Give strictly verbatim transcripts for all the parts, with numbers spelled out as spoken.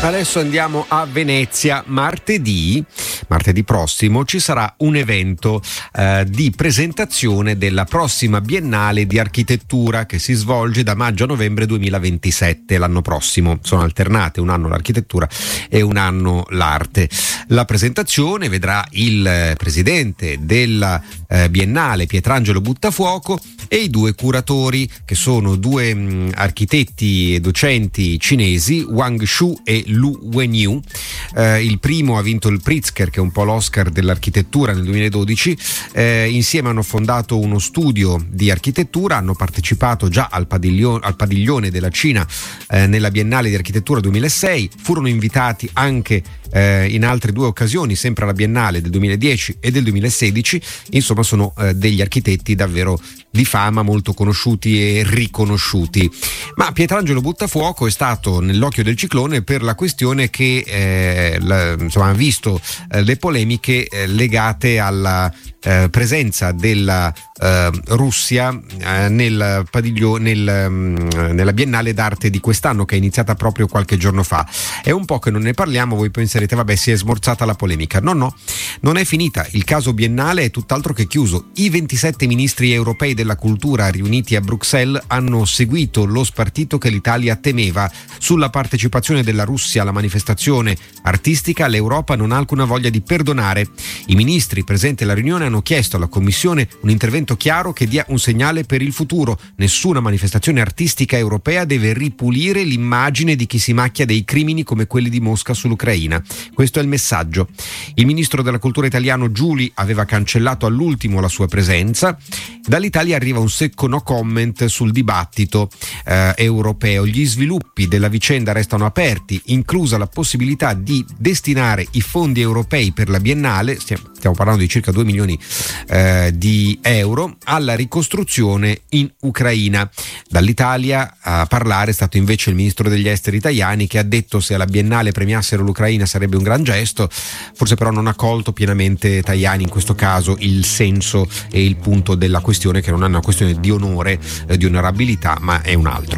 Adesso andiamo a Venezia. Martedì, martedì prossimo ci sarà un evento eh, di presentazione della prossima Biennale di Architettura che si svolge da maggio a novembre duemilaventisette, l'anno prossimo. Sono alternate, un anno l'architettura e un anno l'arte. La presentazione vedrà il presidente della eh, Biennale, Pietrangelo Buttafuoco, e i due curatori, che sono due mh, architetti e docenti cinesi, Wang Shu e Lu Wenyu. Eh, il primo ha vinto il Pritzker, che è un po' l'Oscar dell'architettura, nel duemiladodici. Eh, insieme hanno fondato uno studio di architettura, hanno partecipato già al padiglione, al padiglione della Cina eh, nella Biennale di Architettura duemilasei, furono invitati anche eh, in altre due occasioni, sempre alla Biennale del duemiladieci e del duemilasedici. Insomma, sono eh, degli architetti davvero di fama, molto conosciuti e riconosciuti. Ma Pietrangelo Buttafuoco è stato nell'occhio del ciclone per la questione che eh, la, insomma, ha visto eh, le polemiche eh, legate alla eh, presenza della eh, Russia eh, nel padiglio, nel, mh, nella Biennale d'arte di quest'anno, che è iniziata proprio qualche giorno fa. È un po' che non ne parliamo, voi penserete vabbè, si è smorzata la polemica. No, no, non è finita. Il caso Biennale è tutt'altro che chiuso. I ventisette ministri europei della cultura riuniti a Bruxelles hanno seguito lo spartito che l'Italia temeva. Sulla partecipazione della Russia alla manifestazione artistica l'Europa non ha alcuna voglia di perdonare. I ministri presenti alla riunione hanno chiesto alla Commissione un intervento chiaro che dia un segnale per il futuro. Nessuna manifestazione artistica europea deve ripulire l'immagine di chi si macchia dei crimini come quelli di Mosca sull'Ucraina. Questo è il messaggio. Il ministro della cultura italiano Giuli aveva cancellato all'ultimo la sua presenza. Dall'Italia arriva un secco no comment sul dibattito eh, europeo. Gli sviluppi della vicenda restano aperti, inclusa la possibilità di destinare i fondi europei per la Biennale, stiamo, stiamo parlando di circa due milioni eh, di euro, alla ricostruzione in Ucraina. Dall'Italia a parlare è stato invece il ministro degli esteri Tajani, che ha detto se alla Biennale premiassero l'Ucraina sarebbe un gran gesto. Forse però non ha colto pienamente Tajani in questo caso il senso e il punto della questione, che non è una questione di onore, eh, di onorabilità, ma è un altro.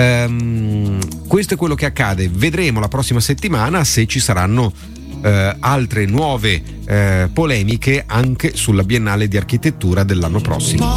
Ehm, questo è quello che accade. Vedremo la prossima settimana se ci saranno eh, altre nuove eh, polemiche anche sulla Biennale di Architettura dell'anno prossimo.